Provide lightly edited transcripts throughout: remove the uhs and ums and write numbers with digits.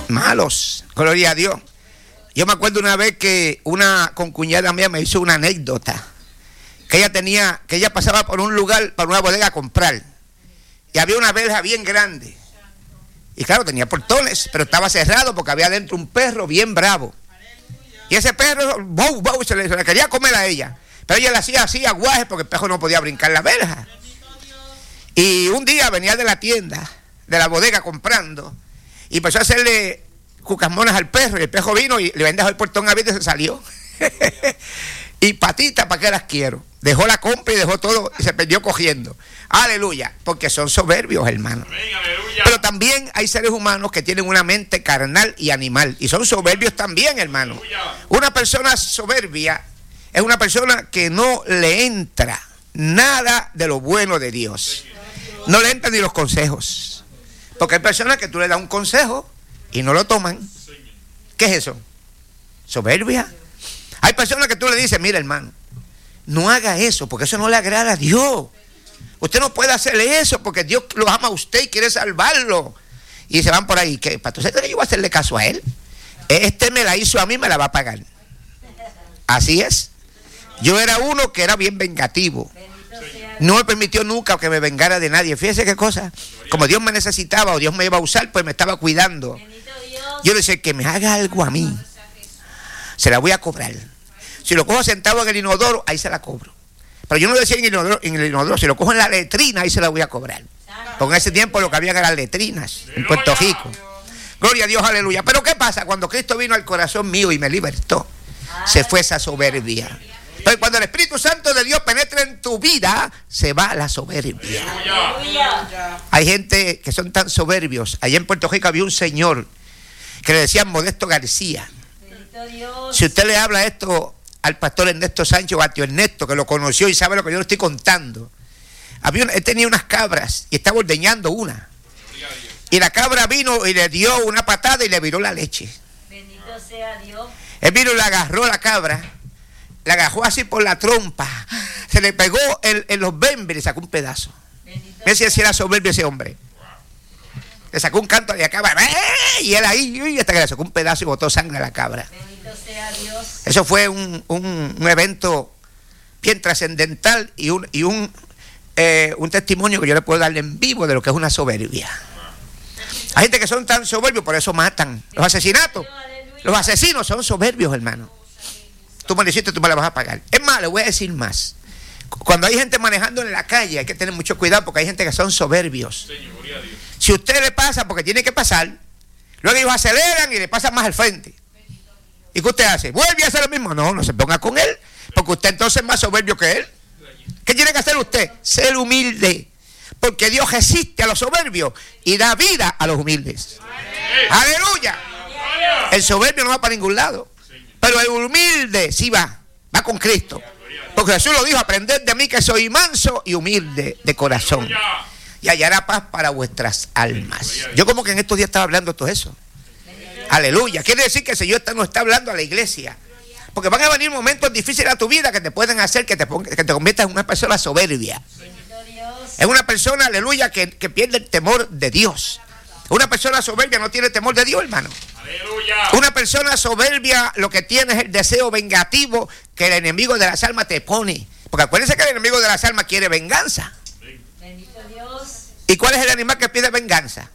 Malos, gloria a Dios. Yo me acuerdo una vez que una concuñada mía me hizo una anécdota. Que ella pasaba por un lugar, para una bodega a comprar. Y había una verja bien grande. Y claro, tenía portones, pero estaba cerrado porque había dentro un perro bien bravo. Y ese perro, se le quería comer a ella. Pero ella le hacía así aguaje porque el perro no podía brincar la verja. Y un día venía de la tienda, de la bodega comprando, y empezó a hacerle cucasmonas al perro. Y el perro vino y le habían dejado el portón abierto y se salió. Y patitas, ¿para qué las quiero? Dejó la compra y dejó todo y se perdió cogiendo. Aleluya, porque son soberbios, hermano. Pero también hay seres humanos que tienen una mente carnal y animal y son soberbios también, hermano. Una persona soberbia es una persona que no le entra nada de lo bueno de Dios. No le entran ni los consejos. Porque hay personas que tú le das un consejo y no lo toman. ¿Qué es eso? Soberbia. Hay personas que tú le dices, mira, hermano, no haga eso porque eso no le agrada a Dios. Usted no puede hacerle eso porque Dios lo ama a usted y quiere salvarlo. Y se van por ahí. ¿Qué? ¿Para usted cree que yo voy a hacerle caso a él? Este me la hizo a mí, me la va a pagar. Así es. Yo era uno que era bien vengativo. No me permitió nunca que me vengara de nadie. Fíjese qué cosa. Como Dios me necesitaba o Dios me iba a usar, pues me estaba cuidando. Yo le decía, que me haga algo a mí, se la voy a cobrar. Si lo cojo sentado en el inodoro, ahí se la cobro. Pero yo no decía en el inodoro, si lo cojo en la letrina, ahí se la voy a cobrar. Porque en ese tiempo lo que había eran letrinas en Puerto Rico. Gloria a Dios, aleluya. Pero ¿qué pasa? Cuando Cristo vino al corazón mío y me libertó, se fue esa soberbia. Pero cuando el Espíritu Santo de Dios penetra en tu vida, se va la soberbia. Hay gente que son tan soberbios. Allá en Puerto Rico había un señor que le decían Modesto García. Si usted le habla esto al pastor Ernesto Sánchez o a tío Ernesto, que lo conoció y sabe lo que yo le estoy contando, él tenía unas cabras y estaba ordeñando una. Y la cabra vino y le dio una patada y le viró la leche. Bendito sea Dios. Él vino y le agarró la cabra, la agarró así por la trompa, se le pegó en los bembes y le sacó un pedazo. Mira si era soberbio ese hombre. Le sacó un canto de la cabra y él ahí hasta que le sacó un pedazo y botó sangre a la cabra. Bendito sea Dios. Eso fue un evento bien trascendental y un testimonio que yo le puedo darle en vivo de lo que es una soberbia. Hay gente que son tan soberbios, por eso matan. Los asesinatos, los asesinos son soberbios, hermano. Tú me lo hiciste, tú me la vas a pagar. Es más, le voy a decir más. Cuando hay gente manejando en la calle, hay que tener mucho cuidado porque hay gente que son soberbios. Si usted le pasa porque tiene que pasar, luego ellos aceleran y le pasan más al frente. ¿Y qué usted hace? ¿Vuelve a hacer lo mismo? No, no se ponga con él, porque usted entonces es más soberbio que él. ¿Qué tiene que hacer usted? Ser humilde, porque Dios resiste a los soberbios y da vida a los humildes. ¡Aleluya! El soberbio no va para ningún lado, pero el humilde sí va con Cristo. Porque Jesús lo dijo, aprended de mí que soy manso y humilde de corazón, y hallará paz para vuestras almas. Yo como que en estos días estaba hablando todo eso. Aleluya. Quiere decir que el Señor no está hablando a la iglesia. Porque van a venir momentos difíciles a tu vida que te pueden hacer que te conviertas en una persona soberbia. Es una persona, aleluya, que pierde el temor de Dios. Una persona soberbia no tiene temor de Dios, hermano. Aleluya. Una persona soberbia lo que tiene es el deseo vengativo que el enemigo de las almas te pone. Porque acuérdense que el enemigo de las almas quiere venganza. Bendito Dios. ¿Y cuál es el animal que pide venganza?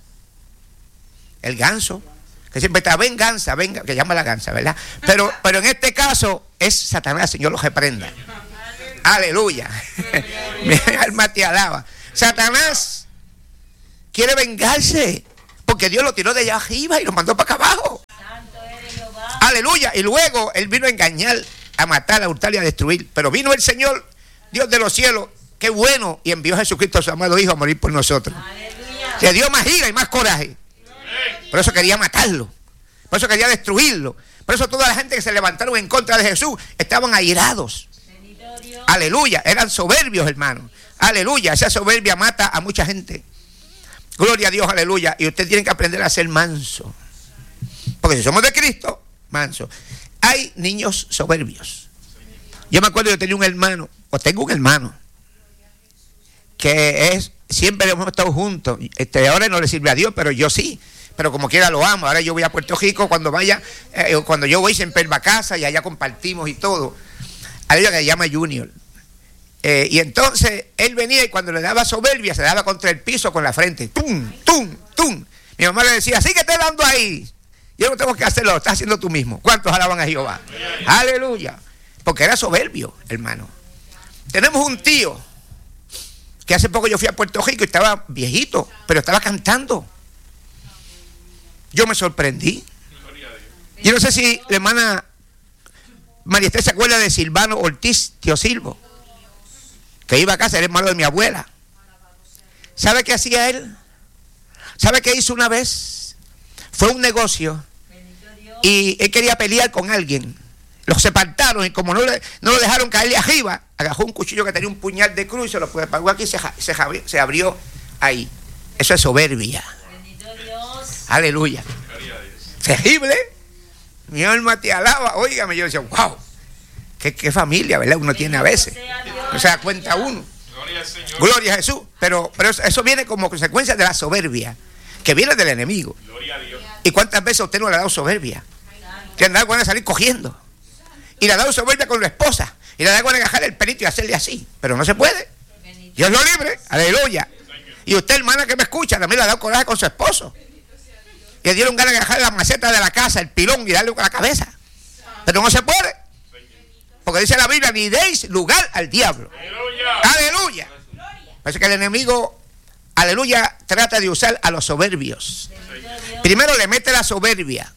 El ganso, que siempre está venganza, que llama la gansa, ¿verdad? Pero en este caso es Satanás, Señor lo reprenda. Aleluya. Mi alma te alaba. Satanás quiere vengarse porque Dios lo tiró de allá arriba y lo mandó para acá abajo. Aleluya. Y luego él vino a engañar, a matar, a hurtar y a destruir. Pero vino el Señor, Dios de los cielos, qué bueno, y envió a Jesucristo, a su amado Hijo, a morir por nosotros. Aleluya. Le dio más ira y más coraje. Por eso quería matarlo. Por eso quería destruirlo. Por eso toda la gente que se levantaron en contra de Jesús estaban airados. Aleluya. Eran soberbios, hermano. Aleluya. Esa soberbia mata a mucha gente. Gloria a Dios, aleluya. Y usted tiene que aprender a ser manso. Porque si somos de Cristo, manso. Hay niños soberbios. Yo me acuerdo, yo tenía un hermano, o tengo un hermano, que siempre hemos estado juntos. Ahora no le sirve a Dios, pero yo sí. pero como quiera lo amo. Ahora yo voy a Puerto Rico, cuando vaya, cuando yo voy siempre va a casa y allá compartimos y todo. Hay uno que se llama Junior. Y entonces él venía y cuando le daba soberbia se daba contra el piso con la frente. ¡Tum, tum, tum! Mi mamá le decía, síguete dando ahí. Yo no tengo que hacerlo, lo estás haciendo tú mismo. ¿Cuántos alaban a Jehová? Aleluya. Porque era soberbio, hermano. Tenemos un tío que hace poco yo fui a Puerto Rico y estaba viejito, pero estaba cantando. Yo me sorprendí. Yo no sé si la hermana María Esther se acuerda de Silvano Ortiz, tío Silvo, que iba a casa, era hermano de mi abuela. ¿Sabe qué hacía él? ¿Sabe qué hizo una vez? Fue a un negocio y él quería pelear con alguien. Los separaron y como no lo dejaron caerle arriba, agarró un cuchillo que tenía un puñal de cruz y se lo pagó aquí y se abrió ahí. Eso es soberbia. Aleluya. Terrible. Mi alma te alaba. Óigame, yo decía, wow, qué familia, ¿verdad? Uno tiene a veces. No se da cuenta uno. Gloria a Jesús. Pero eso viene como consecuencia de la soberbia, que viene del enemigo. ¿Y cuántas veces a usted no le ha dado soberbia? Que andaba con salir cogiendo. Y le ha dado soberbia con la esposa. Y le ha dado con agarrar el pelito y hacerle así. Pero no se puede. Dios lo libre. Aleluya. Y usted, hermana que me escucha, también le ha dado coraje con su esposo. Y le dieron ganas de agarrar la maceta de la casa, el pilón, y darle con la cabeza. Pero no se puede. Porque dice la Biblia, ni deis lugar al diablo. Aleluya. Parece que el enemigo, aleluya, trata de usar a los soberbios. Primero le mete la soberbia.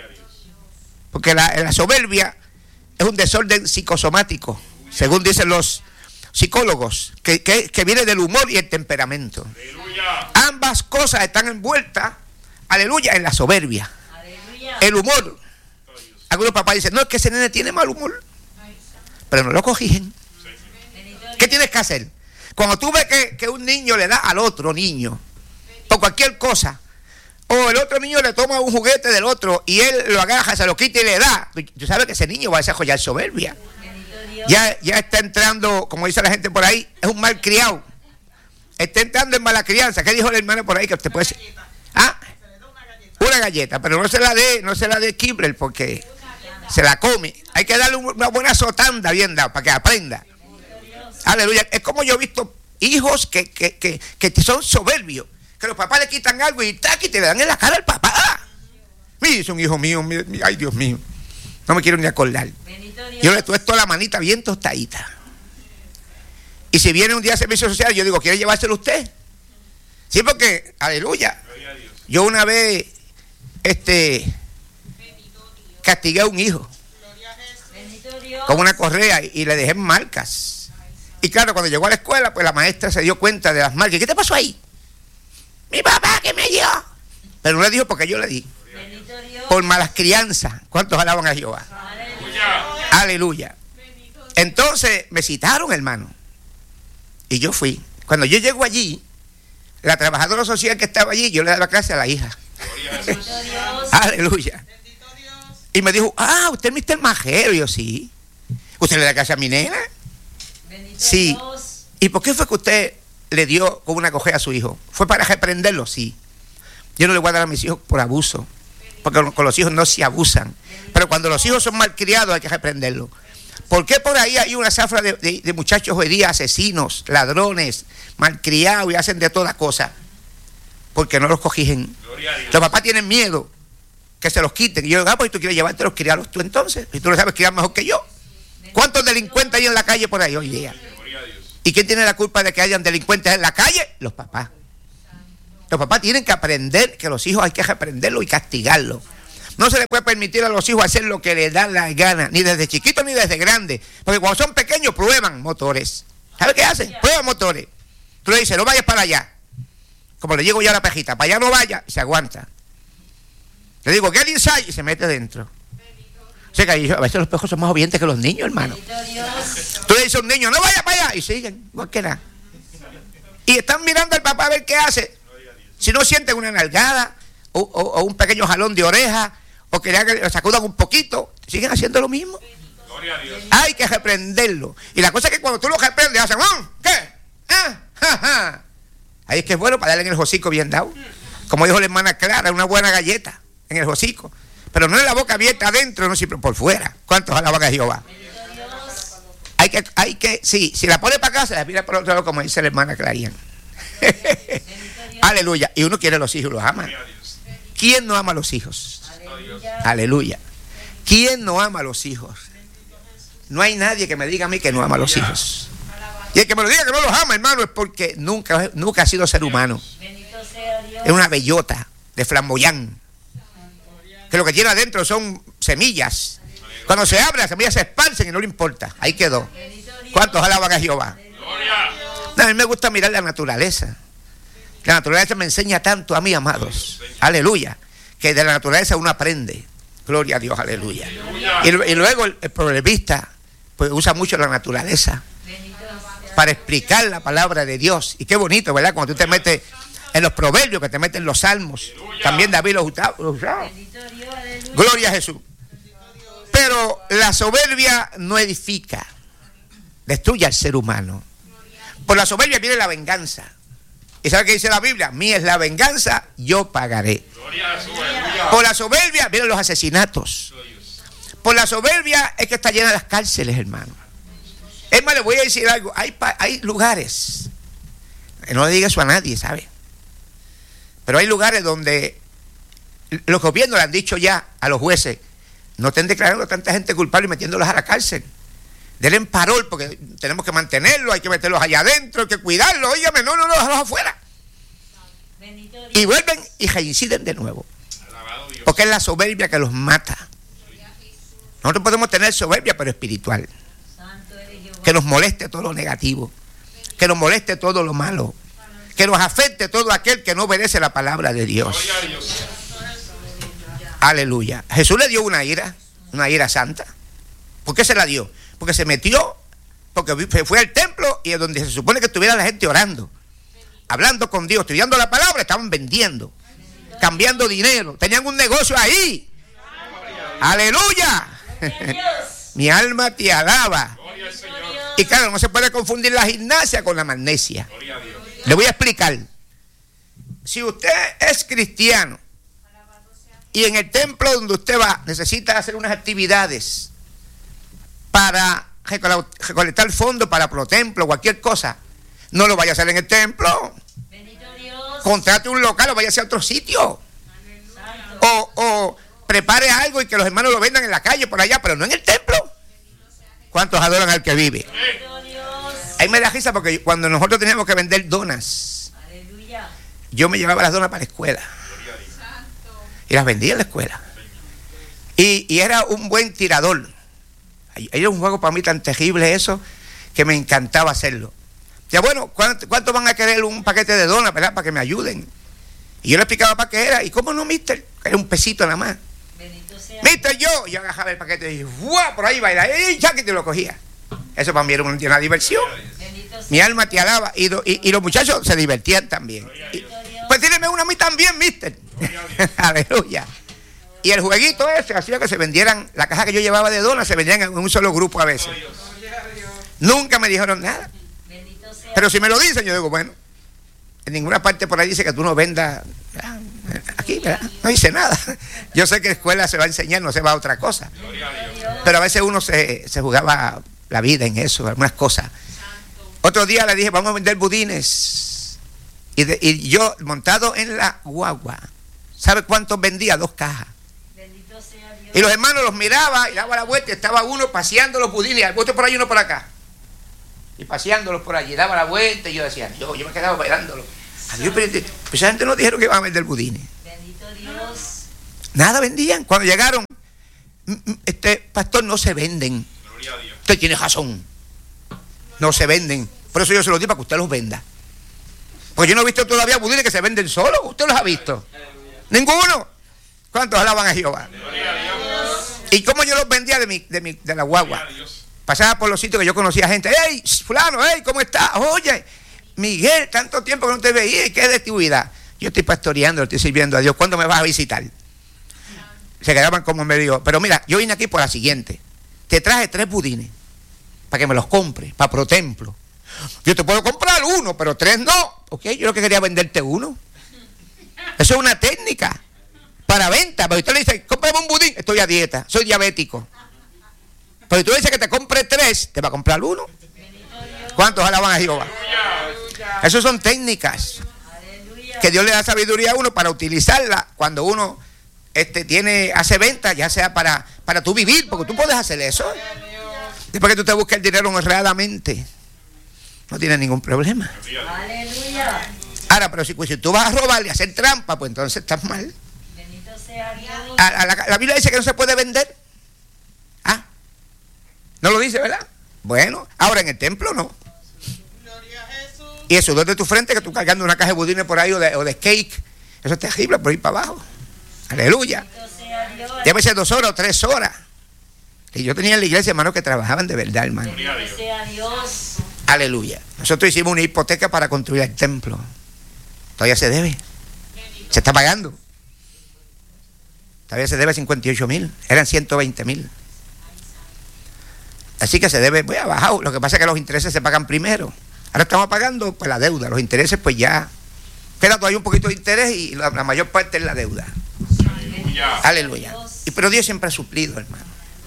Porque la soberbia es un desorden psicosomático, según dicen los psicólogos, que viene del humor y el temperamento. Aleluya. Ambas cosas están envueltas, aleluya, en la soberbia. Aleluya. El humor. Algunos papás dicen, no, es que ese nene tiene mal humor, pero no lo corrigen. ¿Qué tienes que hacer? Cuando tú ves que un niño le da al otro niño por cualquier cosa, o el otro niño le toma un juguete del otro y él lo agarra, se lo quita y le da, tú sabes que ese niño va a desarrollar soberbia. Ya está entrando, como dice la gente por ahí, es un mal criado. Está entrando en mala crianza. ¿Qué dijo el hermano por ahí? Que usted puede decir, una galleta, pero no se la dé Kibler porque se la come. Hay que darle una buena sotanda bien dada para que aprenda. Aleluya. Es como yo he visto hijos que son soberbios, que los papás le quitan algo y te le dan en la cara al papá. Mire, es un hijo mío, ay Dios mío, no me quiero ni acordar. Yo le tuesto la manita bien tostadita. Y si viene un día a servicio social, yo digo, ¿quiere llevárselo usted? Sí, porque, aleluya. Yo una vez, castigué a un hijo con una correa y le dejé marcas. Y claro, cuando llegó a la escuela, pues la maestra se dio cuenta de las marcas. ¿Qué te pasó ahí? Mi papá que me dio. Pero no le dijo porque yo le di. Por malas crianzas. ¿Cuántos alaban a Jehová? Aleluya. Entonces me citaron, hermano. Y yo fui. Cuando yo llego allí, la trabajadora social que estaba allí, yo le daba clase a la hija. Aleluya. Y me dijo, usted es Mr. Majero. Y yo, sí. ¿Usted le da clase a mi nena? Sí. ¿Y por qué fue que usted le dio con una cojea a su hijo? ¿Fue para reprenderlo? Sí. Yo no le voy a dar a mis hijos por abuso, porque con los hijos no se abusan. Pero cuando los hijos son malcriados hay que reprenderlos. ¿Por qué por ahí hay una zafra de muchachos hoy día, asesinos, ladrones, malcriados y hacen de todas cosas? Porque no los corrigen. Los papás tienen miedo que se los quiten. Y yo digo, pues tú quieres llevártelos, criarlos tú entonces. Y tú lo sabes criar mejor que yo. ¿Cuántos delincuentes hay en la calle por ahí hoy día? ¿Y quién tiene la culpa de que hayan delincuentes en la calle? Los papás. Los papás tienen que aprender que los hijos hay que reprenderlos y castigarlos. No se les puede permitir a los hijos hacer lo que les da la gana, ni desde chiquitos ni desde grandes. Porque cuando son pequeños prueban motores. ¿Sabe qué hacen? Prueban motores. Tú le dices, no vayas para allá. Como le digo yo a la pejita, para allá no vaya, y se aguanta. Le digo, get inside, y se mete dentro. O sea que a veces los pejos son más obedientes que los niños, hermano. Tú le dices a un niño, no vaya para allá, y siguen, igual que nada. Y están mirando al papá a ver qué hace. Si no sienten una nalgada, o un pequeño jalón de oreja, o que le sacudan un poquito, siguen haciendo lo mismo. Hay que reprenderlo. Y la cosa es que cuando tú lo reprendes, hacen, ¿qué? Ahí es que es bueno para darle en el hocico bien dado. Como dijo la hermana Clara, una buena galleta en el hocico. Pero no en la boca abierta adentro, no siempre por fuera. ¿Cuántos alaban a Jehová? Hay que, sí, si la pone para acá, se la mira por otro lado, como dice la hermana Clarian. Aleluya. Y uno quiere los hijos, los ama. ¿Quién no ama a los hijos? Aleluya. ¿Quién no ama a los hijos? No hay nadie que me diga a mí que no ama a los hijos. Y el que me lo diga que no los ama, hermano, es porque nunca ha sido ser humano. Es una bellota de flamboyán, que lo que tiene adentro son semillas. Cuando se abre, las semillas se esparcen y no le importa. Ahí quedó. ¿Cuántos alaban a Jehová? No, a mí me gusta mirar la naturaleza. La naturaleza me enseña tanto a mí, amados. Aleluya. Que de la naturaleza uno aprende. Gloria a Dios, aleluya. Y luego el problemista pues usa mucho la naturaleza para explicar la palabra de Dios. Y qué bonito, ¿verdad? Cuando tú te metes en los proverbios, que te metes en los salmos. También David los usaba. Gloria a Jesús. Pero la soberbia no edifica, destruye al ser humano. Por la soberbia viene la venganza. ¿Y sabe qué dice la Biblia? Mía es la venganza, yo pagaré. Por la soberbia vienen los asesinatos. Por la soberbia es que está llena las cárceles, hermano. Es más, le voy a decir algo. Hay lugares, no le diga eso a nadie, ¿sabe? Pero hay lugares donde los gobiernos le han dicho ya a los jueces: no estén declarando a tanta gente culpable y metiéndolos a la cárcel. Denle parol porque tenemos que mantenerlos, hay que meterlos allá adentro, hay que cuidarlos. Óigame, no, déjalos afuera. Y vuelven y reinciden de nuevo. Porque es la soberbia que los mata. Nosotros podemos tener soberbia, pero espiritual. Que nos moleste todo lo negativo, que nos moleste todo lo malo, que nos afecte todo aquel que no obedece la palabra de Dios. Aleluya. Jesús le dio una ira santa. ¿Por qué se la dio? Porque se metió, porque fue al templo y es donde se supone que estuviera la gente orando, hablando con Dios, estudiando la palabra. Estaban vendiendo, cambiando dinero, tenían un negocio ahí. Aleluya. Mi alma te alaba. Y claro, no se puede confundir la gimnasia con la magnesia. Le voy a explicar. Si usted es cristiano y en el templo donde usted va necesita hacer unas actividades para recolectar fondos para ProTemplo, cualquier cosa, no lo vaya a hacer en el templo. Contrate un local o vaya a otro sitio. O prepare algo y que los hermanos lo vendan en la calle por allá, pero no en el templo. ¿Cuántos adoran al que vive? Ahí me da risa porque cuando nosotros teníamos que vender donas, yo me llevaba las donas para la escuela y las vendía en la escuela. Y era un buen tirador. Era un juego para mí tan terrible eso que me encantaba hacerlo. Ya bueno, ¿cuánto van a querer un paquete de donas, verdad? Para que me ayuden. Y yo le explicaba para qué era. ¿Y cómo no, mister? Era un pesito nada más. Mister, yo agarraba el paquete y ¡guau! Por ahí baila. Y ya que te lo cogía. Eso para mí era una diversión. Mi alma te alaba. Y los muchachos se divertían también. Pues tíreme una a mí también, mister. Aleluya. Y el jueguito ese hacía que se vendieran, la caja que yo llevaba de donas se vendían en un solo grupo a veces. Nunca me dijeron nada. Pero si me lo dicen, yo digo, bueno, en ninguna parte por ahí dice que tú no vendas aquí, ¿verdad? No dice nada. Yo sé que en escuela se va a enseñar, no se va a otra cosa. Pero a veces uno se jugaba la vida en eso, algunas cosas. Otro día le dije, vamos a vender budines. Y yo, montado en la guagua, ¿sabe cuántos vendía? 2 cajas. Y los hermanos los miraba y daba la vuelta y estaba uno paseando los budines, otro por ahí, uno por acá. Y paseándolos por allí, daba la vuelta y yo decía, yo me quedaba bailándolo. Adiós, pero esa gente no dijeron que iban a vender budines. Bendito Dios. Nada vendían. Cuando llegaron, pastor, no se venden. Usted tiene razón. No se venden. Por eso yo se los di para que usted los venda. Porque yo no he visto todavía budines que se venden solos. ¿Usted los ha visto? Ninguno. ¿Cuántos alaban a Jehová? ¿Y cómo yo los vendía de la guagua? Pasaba por los sitios que yo conocía gente. ¡Hey, fulano! ¡Hey, ¿cómo estás? Oye, Miguel, tanto tiempo que no te veía. ¿Y qué es de tu vida? Yo estoy pastoreando, estoy sirviendo a Dios. ¿Cuándo me vas a visitar? Se quedaban como medio. Pero mira, yo vine aquí por la siguiente. Te traje 3 budines para que me los compre, para ProTemplo. Yo te puedo comprar 1, pero 3 no. Ok, yo lo que quería venderte 1. Eso es una técnica para venta. Porque usted le dice, cómprame un budín, estoy a dieta, soy diabético. Pero tú le dices que te compre 3, te va a comprar 1. ¿Cuántos alaban a Jehová? Esas son técnicas que Dios le da sabiduría a uno para utilizarla cuando uno hace venta, ya sea para tú vivir, porque tú puedes hacer eso. Después que tú te busques el dinero honradamente, no tienes ningún problema. Aleluya. Ahora, pero si tú vas a robar y hacer trampa, pues entonces estás mal. Bendito sea Dios. La Biblia dice que no se puede vender. ¿Ah? ¿No lo dice, verdad? Bueno, ahora en el templo no. Y el sudor de tu frente, que tú cargando una caja de budines por ahí o de cake, eso es terrible por ir para abajo. Aleluya. Llévese 2 horas o 3 horas. Y yo tenía en la iglesia hermanos que trabajaban de verdad, hermano. Bendito sea Dios. Aleluya. Nosotros hicimos una hipoteca para construir el templo. Todavía se debe. Se está pagando. Todavía se debe 58,000. Eran 120,000. Así que se debe, voy a bajar. Lo que pasa es que los intereses se pagan primero. Ahora estamos pagando pues la deuda. Los intereses pues ya queda todavía un poquito de interés y la mayor parte es la deuda. Aleluya. Pero Dios siempre ha suplido, hermano.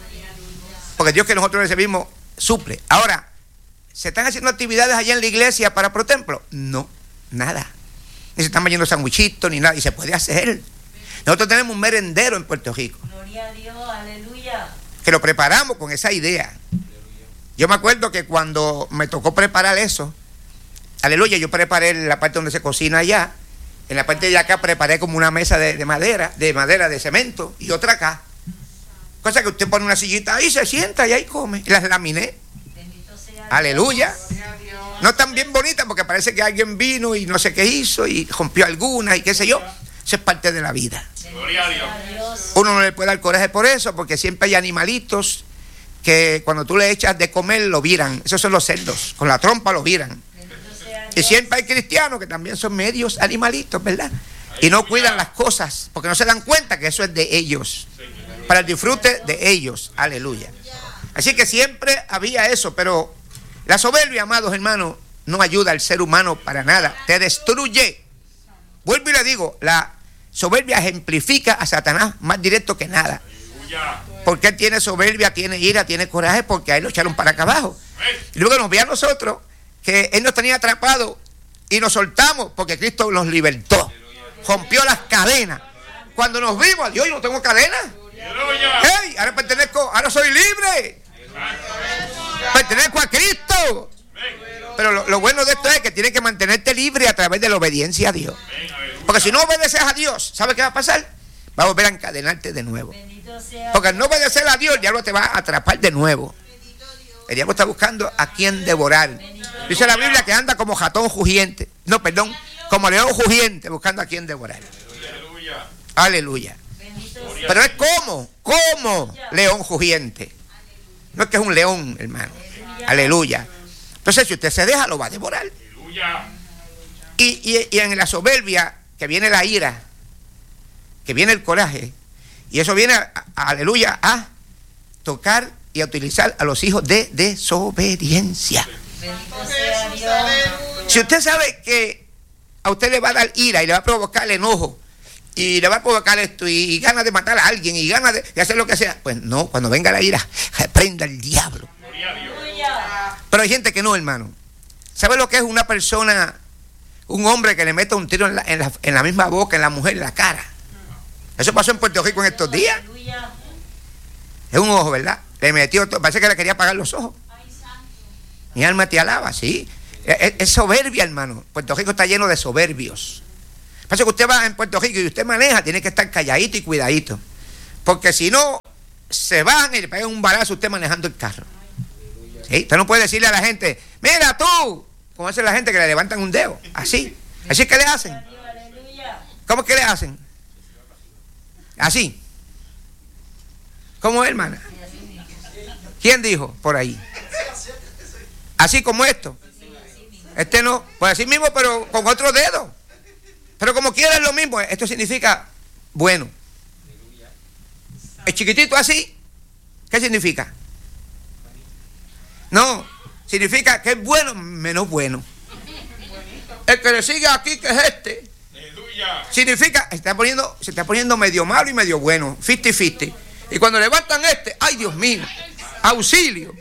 Porque Dios que nosotros recibimos suple. Ahora, ¿se están haciendo actividades allá en la iglesia para ProTemplo? No, nada. Ni se están vendiendo sandwichitos ni nada. Y se puede hacer. Nosotros tenemos un merendero en Puerto Rico. Gloria a Dios, aleluya. Que lo preparamos con esa idea. Yo me acuerdo que cuando me tocó preparar eso, aleluya, yo preparé la parte donde se cocina allá. En la parte de acá preparé como una mesa de madera, de cemento, y otra acá. Cosa que usted pone una sillita ahí, se sienta y ahí come. Y las laminé. Bendito sea Aleluya. No están bien bonitas porque parece que alguien vino y no sé qué hizo y rompió algunas y qué sé yo. Eso es parte de la vida. Gloria a Dios. Uno no le puede dar coraje por eso, porque siempre hay animalitos que cuando tú le echas de comer lo viran. Esos son los cerdos, con la trompa lo viran. Y siempre hay cristianos que también son medios animalitos, ¿verdad? Y no cuidan las cosas, porque no se dan cuenta que eso es de ellos, para el disfrute de ellos. Aleluya. Así que siempre había eso, pero la soberbia, amados hermanos, no ayuda al ser humano para nada, te destruye. Vuelvo y le digo, la soberbia ejemplifica a Satanás más directo que nada. Porque él tiene soberbia, tiene ira, tiene coraje, porque a él lo echaron para acá abajo. Y luego nos ve a nosotros, que él nos tenía atrapados y nos soltamos porque Cristo nos libertó, rompió las cadenas. Cuando nos vimos, Dios, yo no tengo cadenas. Hey, ahora pertenezco, ahora soy libre. Pertenezco a Cristo. Pero lo bueno de esto es que tienes que mantenerte libre a través de la obediencia a Dios. Porque si no obedeces a Dios, ¿sabes qué va a pasar? Va a volver a encadenarte de nuevo. Porque al no obedecer a Dios, el diablo te va a atrapar de nuevo. El diablo está buscando a quien devorar. Dice la Biblia que anda como ratón rugiente. No, perdón, como león rugiente buscando a quien devorar. Aleluya. Pero es como león rugiente. No es que es un león, hermano. Aleluya. Entonces, si usted se deja, lo va a devorar. Y en la soberbia, que viene la ira, que viene el coraje, y eso viene, aleluya, a tocar y a utilizar a los hijos de desobediencia. Si usted sabe que a usted le va a dar ira y le va a provocar el enojo y le va a provocar esto y ganas de matar a alguien y ganas de hacer lo que sea, pues no, cuando venga la ira, reprenda al diablo. Pero hay gente que no, hermano. ¿Sabe lo que es una persona, un hombre que le mete un tiro en la misma boca, en la mujer, en la cara? Eso pasó en Puerto Rico en estos días. Es un ojo, ¿verdad? Le metió, parece que le quería apagar los ojos. Mi alma te alaba, sí. Es soberbia, hermano. Puerto Rico está lleno de soberbios. Pasa que usted va en Puerto Rico y usted maneja, tiene que estar calladito y cuidadito. Porque si no, se van y le pegan un balazo a usted manejando el carro. ¿Sí? Usted no puede decirle a la gente, mira tú, como hace la gente que le levantan un dedo. Así. Así es que le hacen. ¿Cómo es que le hacen? Así. ¿Cómo es, hermana? ¿Quién dijo por ahí? Así como esto. Este no, pues así mismo, pero con otro dedo. Pero como quiera es lo mismo. Esto significa bueno. El chiquitito así, ¿qué significa? No, significa que es bueno menos bueno. El que le sigue aquí, que es este, Significa, se está poniendo medio malo y medio bueno, 50-50. Y cuando levantan ay Dios mío, auxilio.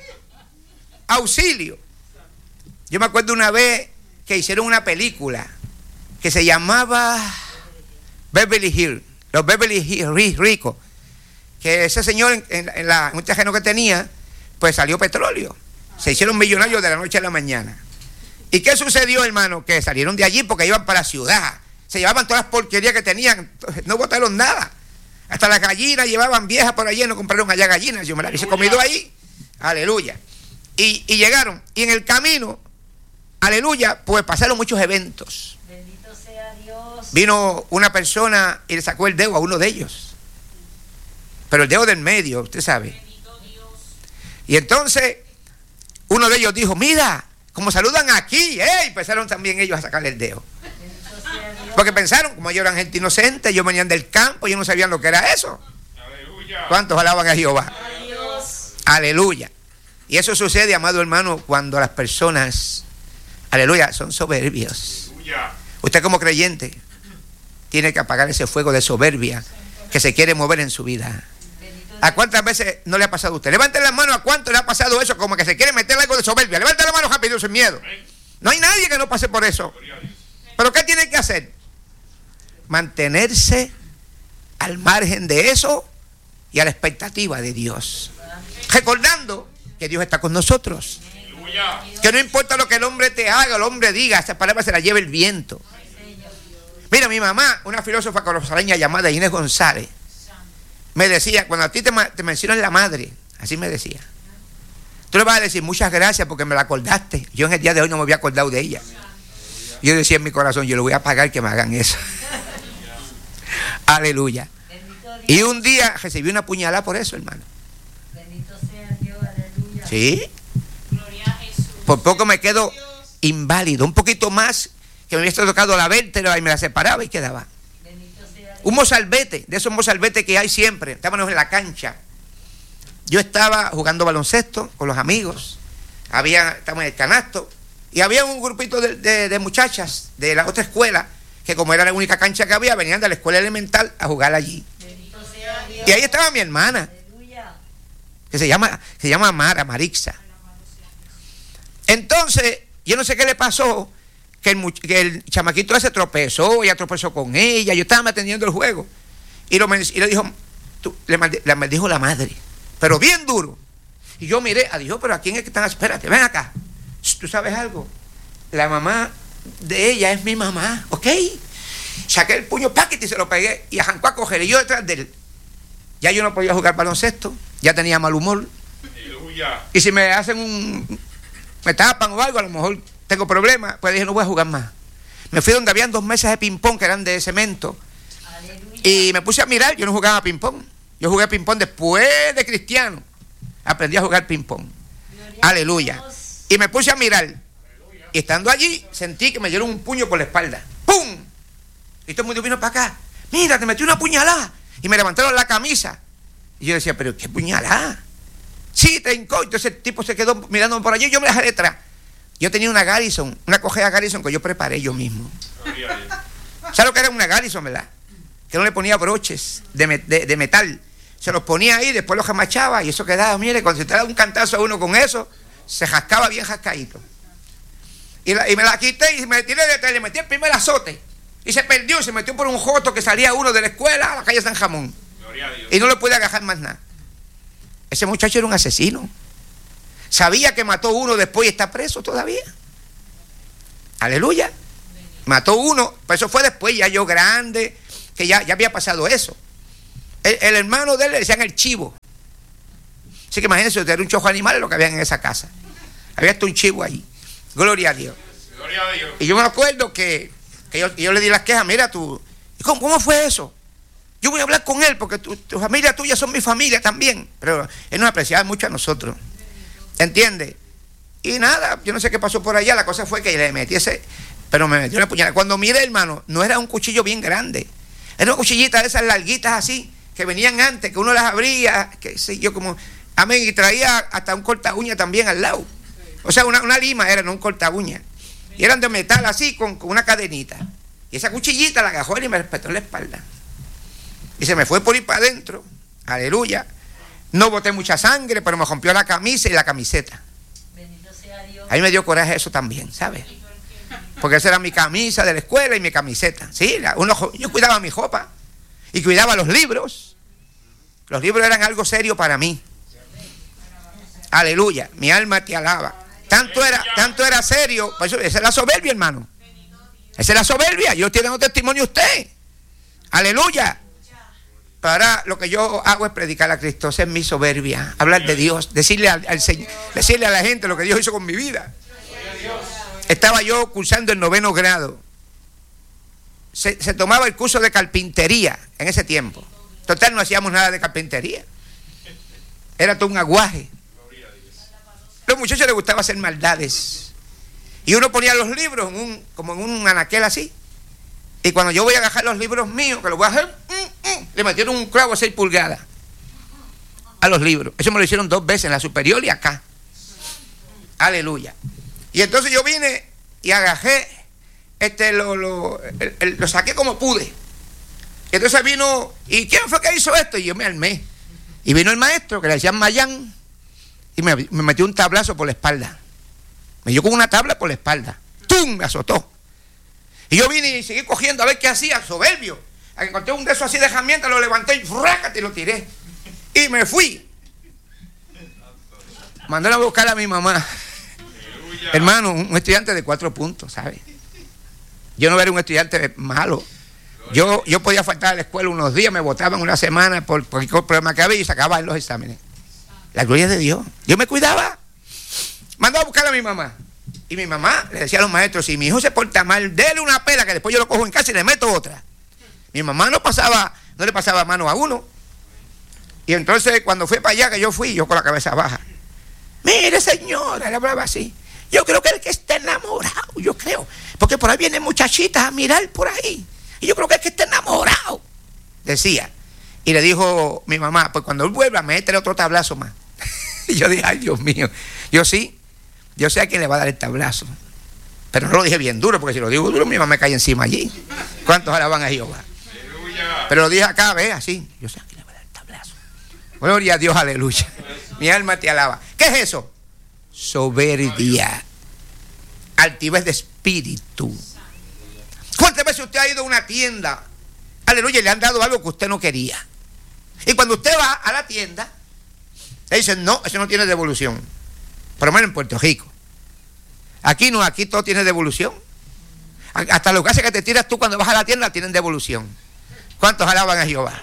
Yo me acuerdo una vez que hicieron una película que se llamaba Beverly Hills, los Beverly Hills ricos, que ese señor en un terreno que tenía, pues salió petróleo. Se hicieron millonarios de la noche a la mañana. ¿Y qué sucedió, hermano? Que salieron de allí porque iban para la ciudad. Se llevaban todas las porquerías que tenían, no botaron nada. Hasta las gallinas llevaban viejas por allí, no compraron allá gallinas. Yo me las hice comido ahí. Aleluya. Y llegaron. Y en el camino, aleluya, pues pasaron muchos eventos. Bendito sea Dios. Vino una persona y le sacó el dedo a uno de ellos. Pero el dedo del medio, usted sabe. Y entonces, uno de ellos dijo, mira, como saludan aquí, empezaron también ellos a sacarle el dedo. Porque pensaron, como ellos eran gente inocente, ellos venían del campo, ellos no sabían lo que era eso. Aleluya. ¿Cuántos alaban a Jehová? Adiós. Aleluya. Y eso sucede, amado hermano, cuando las personas, aleluya, son soberbios. Aleluya. Usted como creyente tiene que apagar ese fuego de soberbia que se quiere mover en su vida. ¿A cuántas veces no le ha pasado a usted? Levanten la mano, ¿a cuánto le ha pasado eso? Como que se quiere meter algo de soberbia. Levanten la mano rápido, sin miedo. No hay nadie que no pase por eso. ¿Pero qué tiene que hacer? Mantenerse al margen de eso y a la expectativa de Dios. Recordando que Dios está con nosotros. Que no importa lo que el hombre te haga, el hombre diga, esa palabra se la lleva el viento. Mira, mi mamá, una filósofa colosaleña llamada Inés González, me decía, cuando a ti te mencionan la madre, así me decía, tú le vas a decir muchas gracias porque me la acordaste. Yo en el día de hoy no me había acordado de ella. Yo decía en mi corazón, yo le voy a pagar que me hagan eso. Aleluya. Y un día recibí una puñalada por eso, hermano. Bendito sea Dios, aleluya. Sí. Por poco me quedo inválido, un poquito más que me hubiese tocado la vértebra y me la separaba y quedaba. Un mozalbete, de esos mozalbetes que hay siempre. Estábamos en la cancha. Yo estaba jugando baloncesto con los amigos. Estábamos en el canasto. Y había un grupito de muchachas de la otra escuela, que como era la única cancha que había, venían de la escuela elemental a jugar allí. Y ahí estaba mi hermana, que se llama Marixa. Entonces, yo no sé qué le pasó, que el chamaquito ese tropezó, ella tropezó con ella, yo estaba atendiendo el juego. Y le dijo, le maldijo la madre, pero bien duro. Y yo miré, adiós, pero ¿a quién es que están? Espérate, ven acá. ¿Tú sabes algo? La mamá de ella es mi mamá, ¿ok? Saqué el puño, paquete, y se lo pegué y arrancó a coger, y yo detrás de él. Ya yo no podía jugar baloncesto, ya tenía mal humor. Aleluya. Y si me hacen me tapan o algo, a lo mejor tengo problemas, pues dije, no voy a jugar más. Me fui donde habían 2 mesas de ping-pong que eran de cemento. Aleluya. Y me puse a mirar, yo no jugaba ping-pong. Yo jugué ping-pong después de cristiano. Aprendí a jugar ping-pong. Aleluya. Y me puse a mirar. Y estando allí, sentí que me dieron un puño por la espalda. ¡Pum! Y todo el mundo vino para acá. Mira, te metí una puñalada. Y me levantaron la camisa. Y yo decía, ¿pero qué puñalada? Sí, te hincó. Entonces el tipo se quedó mirándome por allí y yo me dejé detrás. Yo tenía una Garrison, una cojea Garrison que yo preparé yo mismo. ¿Sabes lo que era una Garrison, verdad? Que no le ponía broches de metal. Se los ponía ahí, después los jamachaba y eso quedaba, mire, cuando se te daba un cantazo a uno con eso, se jascaba bien jascadito. Y me la quité y me tiré detrás, le metí el primer azote. Y se perdió, se metió por un joto que salía uno de la escuela a la calle San Jamón. Y no le pude agarrar más nada. Ese muchacho era un asesino. Sabía que mató uno después y está preso todavía. Aleluya. Mató uno, pero eso fue después, ya yo grande, que ya había pasado eso. El hermano de él le decían el chivo. Así que imagínense, era un chojo animal lo que había en esa casa. Había hasta un chivo ahí. Gloria a Dios. Gloria a Dios. Y yo me acuerdo que yo le di las quejas, mira tú, ¿cómo fue eso? Yo voy a hablar con él porque tu familia tuya son mi familia también. Pero él nos apreciaba mucho a nosotros. ¿Entiendes? Y nada, yo no sé qué pasó por allá. La cosa fue que le metí pero me metió una puñalada. Cuando miré, hermano, no era un cuchillo bien grande. Era una cuchillita de esas larguitas así, que venían antes, que uno las abría, que sé yo, como, amén, y traía hasta un corta uña también al lado. O sea, una lima era, no un corta uña. Y eran de metal así, con una cadenita. Y esa cuchillita la agajó y me respetó en la espalda. Y se me fue por ir para adentro. Aleluya. No boté mucha sangre, pero me rompió la camisa y la camiseta. Bendito sea Dios. A mí me dio coraje eso también, ¿sabes? Porque esa era mi camisa de la escuela y mi camiseta. Sí, yo cuidaba mi ropa y cuidaba los libros. Los libros eran algo serio para mí. Aleluya, mi alma te alaba. Tanto era serio. Pues esa es la soberbia, hermano. Esa es la soberbia. Yo estoy dando testimonio a usted. Aleluya. Para lo que yo hago es predicar a Cristo. Esa es mi soberbia. Hablar de Dios. Decirle al Señor, decirle a la gente lo que Dios hizo con mi vida. Estaba yo cursando el 9º grado. Se tomaba el curso de carpintería en ese tiempo. Total, no hacíamos nada de carpintería. Era todo un aguaje. A los muchachos les gustaba hacer maldades. Y uno ponía los libros como en un anaquel así. Y cuando yo voy a agarrar los libros míos, que los voy a hacer, le metieron un clavo de 6 pulgadas a los libros. Eso me lo hicieron 2 veces, en la superior y acá. Aleluya. Y entonces yo vine y agarré, lo saqué como pude. Y entonces vino, ¿y quién fue que hizo esto? Y yo me armé. Y vino el maestro, que le decían Mayán, y me metió un tablazo por la espalda. Me dio con una tabla por la espalda. ¡Tum! Me azotó. Y yo vine y seguí cogiendo a ver qué hacía, soberbio. Encontré un de esos así de herramientas, lo levanté y ¡frácate! Y lo tiré. Y me fui. Mandé a buscar a mi mamá. Hermano, un estudiante de 4 puntos, ¿sabes? Yo no era un estudiante malo. Yo podía faltar a la escuela unos días, me botaban una semana por cualquier problema que había y sacaba en los exámenes. La gloria de Dios. Yo me cuidaba. Mandó a buscar a mi mamá. Y mi mamá le decía a los maestros, si mi hijo se porta mal, déle una pela que después yo lo cojo en casa y le meto otra. Mi mamá no le pasaba mano a uno. Y entonces cuando fui para allá, que yo con la cabeza baja. Mire, señora, le hablaba así. Yo creo que el que está enamorado, yo creo. Porque por ahí vienen muchachitas a mirar por ahí. Y yo creo que el que está enamorado. Decía. Y le dijo mi mamá, pues cuando él vuelva, métele otro tablazo más. Y yo dije, ay, Dios mío. Yo sé a quién le va a dar el tablazo. Pero no lo dije bien duro, porque si lo digo duro, mi mamá me cae encima allí. ¿Cuántos alaban a Jehová? Aleluya. Pero lo dije acá, ve, así. Yo sé a quién le va a dar el tablazo. Gloria a Dios, aleluya. Mi alma te alaba. ¿Qué es eso? Soberbia. Altivez de espíritu. ¿Cuántas veces usted ha ido a una tienda? Aleluya, y le han dado algo que usted no quería. Y cuando usted va a la tienda, le dicen, no, eso no tiene devolución. Por lo menos en Puerto Rico. Aquí no, aquí todo tiene devolución. Hasta los gases que te tiras tú cuando vas a la tienda tienen devolución. ¿Cuántos alaban a Jehová?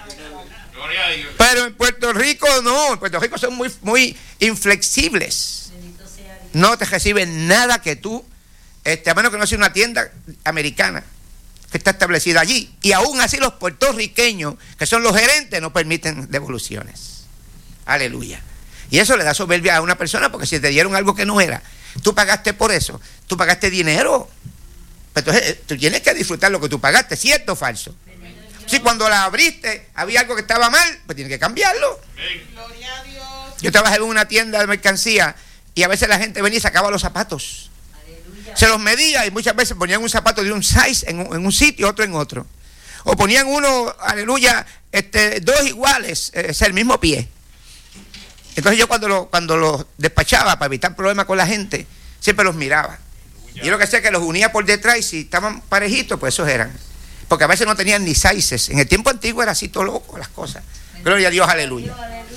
Pero en Puerto Rico no, en Puerto Rico son muy inflexibles. No te reciben nada que tú, a menos que no sea una tienda americana que está establecida allí. Y aún así los puertorriqueños, que son los gerentes, no permiten devoluciones. Aleluya. Y eso le da soberbia a una persona, porque si te dieron algo que no era, tú pagaste por eso, tú pagaste dinero. Entonces tú tienes que disfrutar lo que tú pagaste, ¿cierto o falso? Si cuando la abriste había algo que estaba mal, pues tienes que cambiarlo. Gloria a Dios. Yo trabajé en una tienda de mercancía y a veces la gente venía y sacaba los zapatos. Aleluya. Se los medía y muchas veces ponían un zapato de un size en un sitio, otro en otro. O ponían uno, aleluya, 2 iguales, es el mismo pie. Entonces yo cuando los despachaba para evitar problemas con la gente, siempre los miraba. Aleluya. Yo lo que hacía es que los unía por detrás y si estaban parejitos, pues esos eran. Porque a veces no tenían ni sizes. En el tiempo antiguo era así todo loco las cosas. Gloria a Dios, aleluya.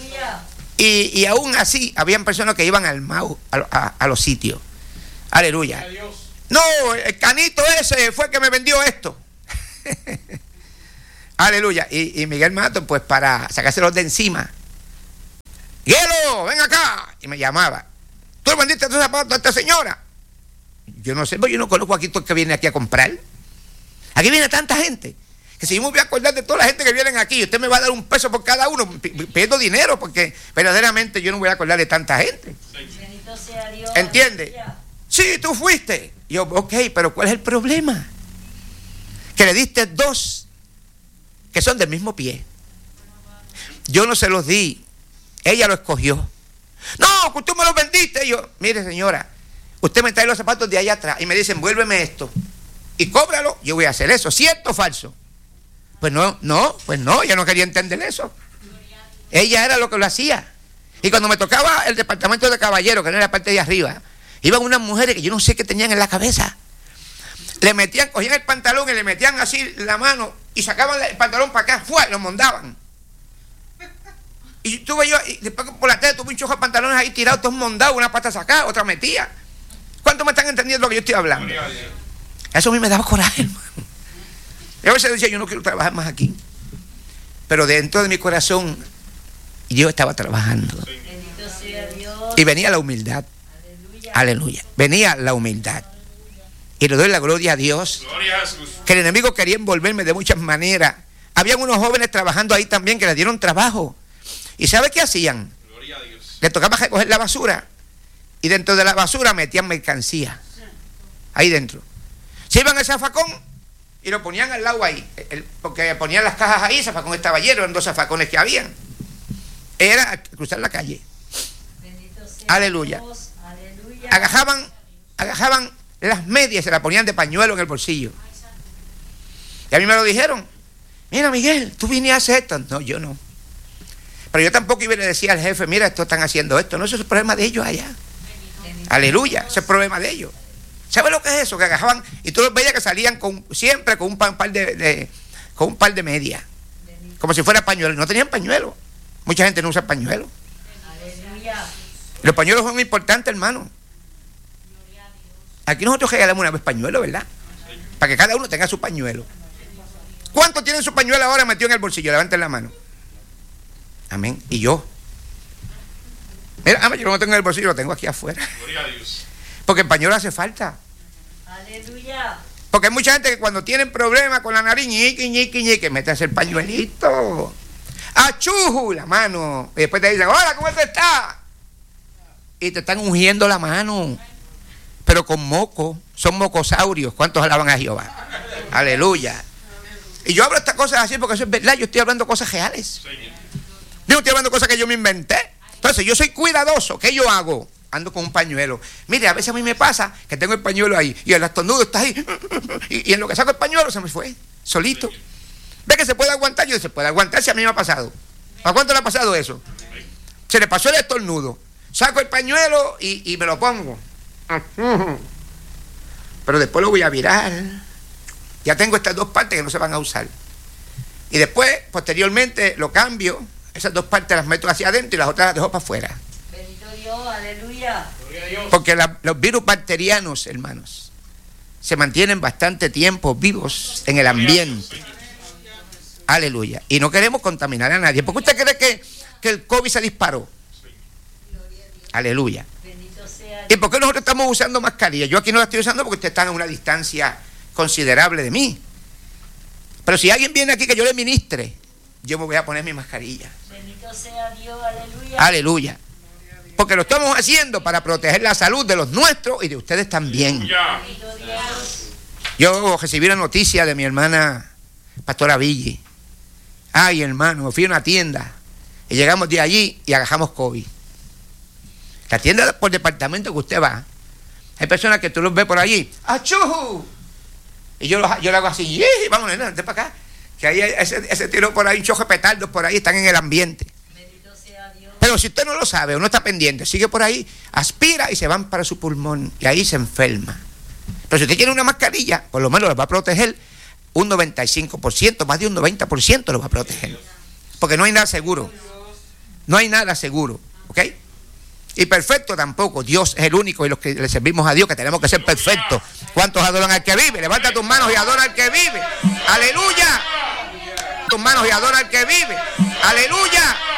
Y aún así, habían personas que iban al MAU, a los sitios. Aleluya. No, el canito ese fue el que me vendió esto. Aleluya. Y Miguel Mato, pues para sacárselos de encima. Hielo, ven acá. Y me llamaba. ¿Tú le vendiste tus zapatos a esta señora? Yo no sé, porque yo no conozco aquí todo el que viene aquí a comprar. Aquí viene tanta gente que si yo me voy a acordar de toda la gente que vienen aquí, usted me va a dar un peso por cada uno, pierdo dinero, porque verdaderamente yo no voy a acordar de tanta gente. Bendito sea Dios. ¿Entiende? Sí, tú fuiste. Yo, ok, pero ¿cuál es el problema? Que le diste 2 que son del mismo pie. Yo no se los di, ella lo escogió. No, que tú me los vendiste. Y yo, mire señora, usted me trae los zapatos de allá atrás y me dicen, vuélveme esto. y cóbralo, yo voy a hacer eso. ¿Cierto o falso? Pues no, ella no quería entender eso. Ella era lo que lo hacía. Y cuando me tocaba el departamento de caballeros, que era la parte de arriba, iban unas mujeres que yo no sé qué tenían en la cabeza. Le metían, cogían el pantalón y le metían así la mano y sacaban el pantalón para acá, ¡fua! Y lo mondaban. Y tuve yo, y después por la tarde tuve un chojo de pantalones ahí tirados, todos mondados, una pata sacada, otra metía. ¿Cuántos me están entendiendo lo que yo estoy hablando? Eso a mí me daba coraje, hermano. Y a veces decía, yo no quiero trabajar más aquí. Pero dentro de mi corazón, yo estaba trabajando. Bendito sea Dios. Y venía la humildad. Aleluya. Venía la humildad. Y le doy la gloria a Dios. Que el enemigo quería envolverme de muchas maneras. Habían unos jóvenes trabajando ahí también que le dieron trabajo. ¿Y sabe qué hacían? Le tocaba recoger la basura. Y dentro de la basura metían mercancía. Ahí dentro. Se iban al zafacón y lo ponían al lado ahí. Porque ponían las cajas ahí, el zafacón estaba lleno, eran 2 zafacones que habían. Era cruzar la calle. Bendito sea Aleluya. Dios. Aleluya. Agajaban las medias y se las ponían de pañuelo en el bolsillo. Y a mí me lo dijeron. Mira, Miguel, tú viniste a hacer esto. No, yo no. Pero yo tampoco iba y le decía al jefe, mira, esto están haciendo esto. No, eso es el problema de ellos allá. Aleluya, ese es el problema de ellos. ¿Sabes lo que es eso? Que agajaban y tú los veías que salían siempre con un par de medias. Como si fuera pañuelo. No tenían pañuelo. Mucha gente no usa pañuelo. Aleluya. Los pañuelos son importantes, hermano. Aquí nosotros regalamos una vez pañuelo, ¿verdad? Para que cada uno tenga su pañuelo. ¿Cuántos tienen su pañuelo ahora metido en el bolsillo? Levanten la mano. Amén. Y yo. Mira, yo no lo tengo en el bolsillo, lo tengo aquí afuera. Gloria a Dios. Porque el pañuelo hace falta. Aleluya. Porque hay mucha gente que cuando tienen problemas con la nariz, ñiqui, mete el pañuelito. ¡Achuju! La mano. Y después te dicen, hola, ¿cómo te estás? Y te están ungiendo la mano. Pero con moco. Son mocosaurios. ¿Cuántos alaban a Jehová? Aleluya. Y yo hablo estas cosas así porque eso es verdad. Yo estoy hablando cosas reales. Yo no estoy hablando cosas que yo me inventé. Entonces yo soy cuidadoso. ¿Qué yo hago? Ando con un pañuelo. Mire, a veces a mí me pasa que tengo el pañuelo ahí y el estornudo está ahí. Y en lo que saco el pañuelo se me fue. Solito. ¿Ve que se puede aguantar? Yo se puede aguantar si a mí me ha pasado. ¿A cuánto le ha pasado eso? Se le pasó el estornudo. Saco el pañuelo y me lo pongo. Pero después lo voy a virar. Ya tengo estas 2 partes que no se van a usar. Y después, posteriormente, lo cambio. Esas 2 partes las meto hacia adentro y las otras las dejo para afuera. Bendito Dios. Aleluya. Porque los virus bacterianos, hermanos, se mantienen bastante tiempo vivos en el ambiente. Aleluya. Y no queremos contaminar a nadie. ¿Por qué usted cree que el COVID se disparó? Aleluya. Bendito sea ¿Y por qué nosotros estamos usando mascarillas? Yo aquí no la estoy usando porque ustedes están a una distancia considerable de mí. Pero si alguien viene aquí que yo le ministre, yo me voy a poner mi mascarilla. Bendito sea Dios. Aleluya. Aleluya. Porque lo estamos haciendo para proteger la salud de los nuestros y de ustedes también. Bendito Dios. Yo recibí la noticia de mi hermana Pastora Villi. Ay, hermano, me fui a una tienda y llegamos de allí y agarramos COVID. La tienda por departamento que usted va, hay personas que tú los ves por allí. ¡Achuju! Y yo le hago así, ¡yee! Vamos, nena, vente para acá. Que ahí hay ese tiro por ahí, un choque de petardos por ahí, están en el ambiente. Bendito sea Dios. Pero si usted no lo sabe o no está pendiente, sigue por ahí, aspira y se van para su pulmón y ahí se enferma. Pero si usted tiene una mascarilla, por lo menos le va a proteger un 95%, más de un 90% lo va a proteger. Porque no hay nada seguro. No hay nada seguro, ¿ok? Y perfecto tampoco. Dios es el único y los que le servimos a Dios que tenemos que ser perfectos. ¿Cuántos adoran al que vive? Levanta tus manos y adora al que vive. ¡Aleluya! Tus manos y adora al que vive. ¡Aleluya!